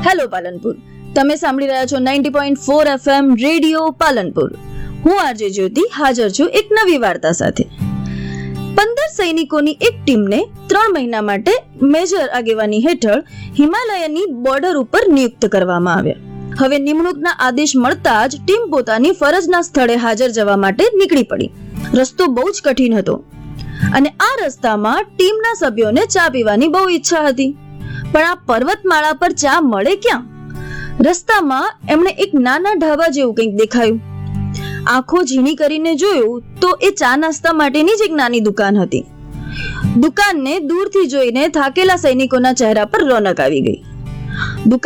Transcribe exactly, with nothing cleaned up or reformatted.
Hello Palanpur, તમે સાંભળી રહ્યા છો ninety point four FM radio Palanpur. હું આરજે જ્યોતિ હાજર છું એક નવી વાર્તા સાથે. પંદર સૈનિકોની એક ટીમને ત્રણ મહિના માટે મેજર આગેવાની હેઠળ હિમાલયની બોર્ડર ઉપર નિયુક્ત કરવામાં આવ્યા. હવે નિમણૂકના આદેશ મળતા જ ટીમ પોતાની ફરજના સ્થળે હાજર જવા માટે નીકળી પડી. રસ્તો બહુ જ કઠિન હતો અને આ રસ્તામાં ટીમના સભ્યોને ચા પીવાની બહુ ઈચ્છા હતી, પણ આ પર્વતમાળા પર ચા મળે ક્યાં? રસ્તામાં એમણે એક નાના ઢાબા જેવું કંઈક દેખાયું. આંખો ઝીણી કરીને જોયું તો એ ચા નાસ્તા માટેની જ એક નાની દુકાન હતી. દુકાનને દૂરથી જોઈને થાકેલા સૈનિકોના ચહેરા પર રોનક આવી ગઈ.